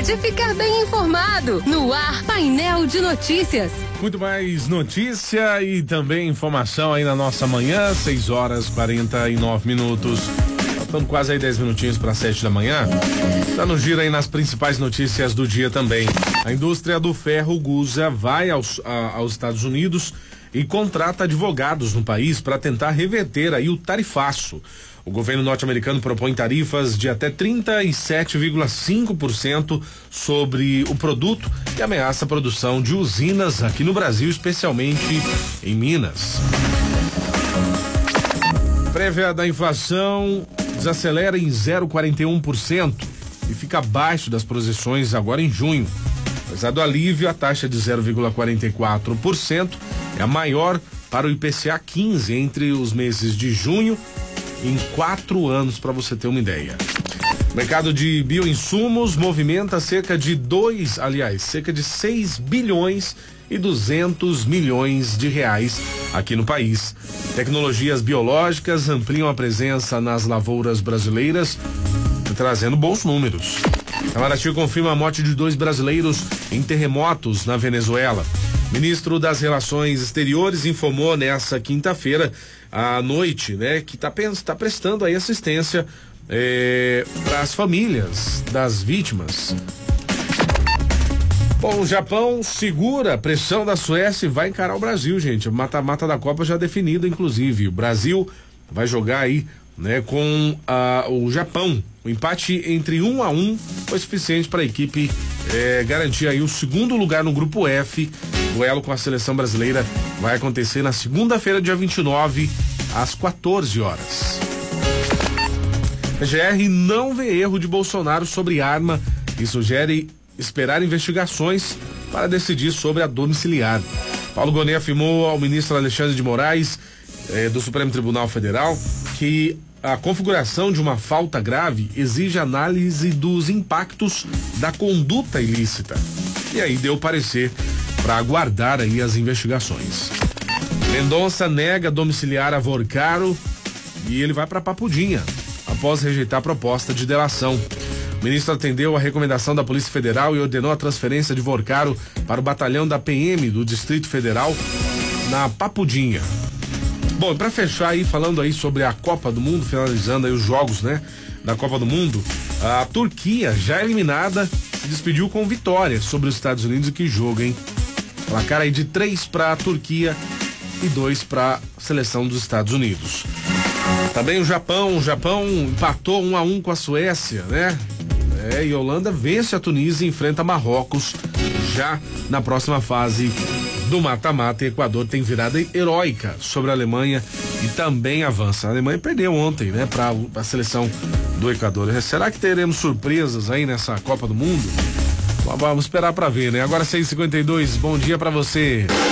de ficar bem informado. No ar, Painel de Notícias. Muito mais notícia e também informação aí na nossa manhã, 6h49. Faltando quase aí 10 minutinhos para 7 da manhã. Tá no giro aí nas principais notícias do dia também. A indústria do ferro Gusa vai aos Estados Unidos e contrata advogados no país para tentar reverter aí o tarifaço. O governo norte-americano propõe tarifas de até 37,5% sobre o produto e ameaça a produção de usinas aqui no Brasil, especialmente em Minas. Prévia da inflação desacelera em 0,41% e fica abaixo das projeções agora em junho. Apesar do alívio, a taxa de 0,44% é a maior para o IPCA 15 entre os meses de junho em 4 anos, para você ter uma ideia. O mercado de bioinsumos movimenta cerca de 6 bilhões e 200 milhões de reais aqui no país. Tecnologias biológicas ampliam a presença nas lavouras brasileiras, trazendo bons números. Itamaraty confirma a morte de 2 brasileiros em terremotos na Venezuela. Ministro das Relações Exteriores informou nessa quinta-feira à noite, né, que está prestando aí assistência para as famílias das vítimas. Bom, o Japão segura a pressão da Suécia e vai encarar o Brasil, gente. O mata-mata da Copa já definido, inclusive. O Brasil vai jogar aí, né, com o Japão. O empate entre 1-1 foi suficiente para a equipe garantir aí o segundo lugar no grupo F. O duelo com a seleção brasileira vai acontecer na segunda-feira, dia 29, às 14 horas. A GR não vê erro de Bolsonaro sobre arma e sugere esperar investigações para decidir sobre a domiciliar. Paulo Gonet afirmou ao ministro Alexandre de Moraes do Supremo Tribunal Federal que a configuração de uma falta grave exige análise dos impactos da conduta ilícita. E aí deu parecer para aguardar aí as investigações. Mendonça nega domiciliar a Vorcaro e ele vai para Papudinha após rejeitar a proposta de delação. O ministro atendeu a recomendação da Polícia Federal e ordenou a transferência de Vorcaro para o batalhão da PM do Distrito Federal na Papudinha. Bom, e para fechar aí, falando aí sobre a Copa do Mundo, finalizando aí os jogos, né, da Copa do Mundo, a Turquia, já eliminada, se despediu com vitória sobre os Estados Unidos. E que jogo, hein? Placar aí de 3 para a Turquia e 2 para a seleção dos Estados Unidos. Também o Japão empatou 1-1 com a Suécia, né? E a Holanda vence a Tunísia e enfrenta Marrocos já na próxima fase do mata-mata. O Equador tem virada heróica sobre a Alemanha e também avança. A Alemanha perdeu ontem, né, para a seleção do Equador. Será que teremos surpresas aí nessa Copa do Mundo? Vamos esperar para ver, né? Agora 6h52, bom dia para você.